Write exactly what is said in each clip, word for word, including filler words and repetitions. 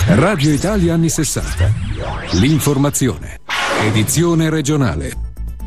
Radio Italia anni sessanta. L'informazione. Edizione regionale.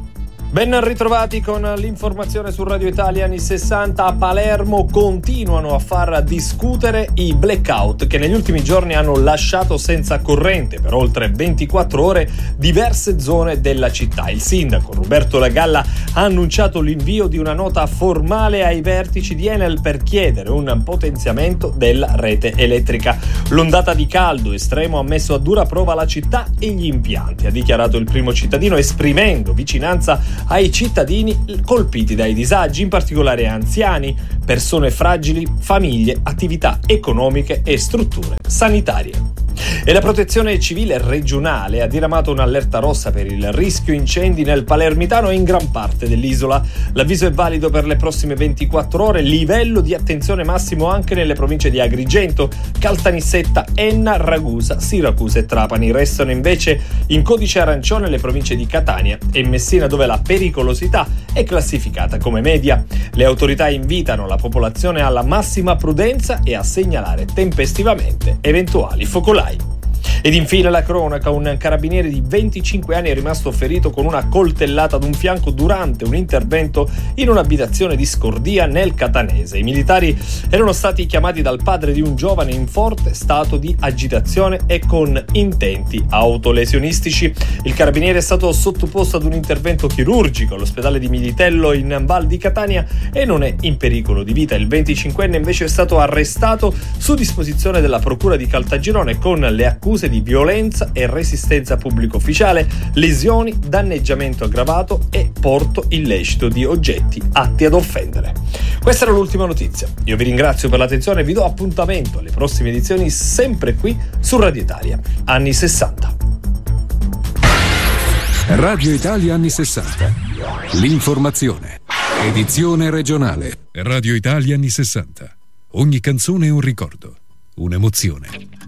Ben ritrovati con l'informazione su Radio Italia anni sessanta. A Palermo continuano a far discutere i blackout che negli ultimi giorni hanno lasciato senza corrente per oltre ventiquattro ore diverse zone della città. Il sindaco Roberto Lagalla ha annunciato l'invio di una nota formale ai vertici di Enel per chiedere un potenziamento della rete elettrica. L'ondata di caldo estremo ha messo a dura prova la città e gli impianti, ha dichiarato il primo cittadino, esprimendo vicinanza ai cittadini colpiti dai disagi, in particolare anziani, persone fragili, famiglie, attività economiche e strutture sanitarie. E la Protezione Civile regionale ha diramato un'allerta rossa per il rischio incendi nel Palermitano e in gran parte dell'isola. L'avviso è valido per le prossime ventiquattro ore, livello di attenzione massimo anche nelle province di Agrigento, Caltanissetta, Enna, Ragusa, Siracusa e Trapani. Restano invece in codice arancione le province di Catania e Messina, dove la pericolosità è classificata come media. Le autorità invitano la popolazione alla massima prudenza e a segnalare tempestivamente eventuali focolai. Ed infine la cronaca: un carabiniere di venticinque anni è rimasto ferito con una coltellata ad un fianco durante un intervento in un'abitazione di Scordia nel Catanese. I militari erano stati chiamati dal padre di un giovane in forte stato di agitazione e con intenti autolesionistici. Il carabiniere è stato sottoposto ad un intervento chirurgico all'ospedale di Militello in Val di Catania e non è in pericolo di vita. Il venticinquenne invece è stato arrestato su disposizione della procura di Caltagirone con le accuse di violenza e resistenza pubblico ufficiale, lesioni, danneggiamento aggravato e porto illecito di oggetti atti ad offendere. Questa era l'ultima notizia. Io vi ringrazio per l'attenzione e vi do appuntamento alle prossime edizioni sempre qui su Radio Italia anni sessanta. Radio Italia anni sessanta. L'informazione. Edizione regionale. Radio Italia anni sessanta. Ogni canzone è un ricordo, un'emozione.